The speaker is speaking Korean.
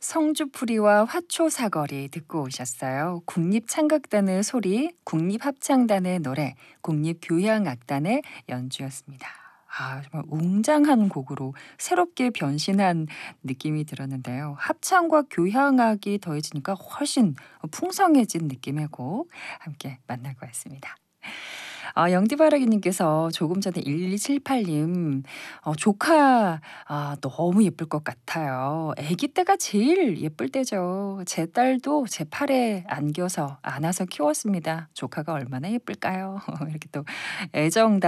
성주풀이와 화초사거리 듣고 오셨어요. 국립창극단의 소리, 국립합창단의 노래, 국립교향악단의 연주였습니다. 정말 웅장한 곡으로 새롭게 변신한 느낌이 들었는데요. 합창과 교향악이 더해지니까 훨씬 풍성해진 느낌의 곡 함께 만나고 왔습니다. 영디바라기님께서 조금 전에 1178님, 조카, 너무 예쁠 것 같아요. 아기 때가 제일 예쁠 때죠. 제 딸도 제 팔에 안겨서 안아서 키웠습니다. 조카가 얼마나 예쁠까요? 이렇게 또 애정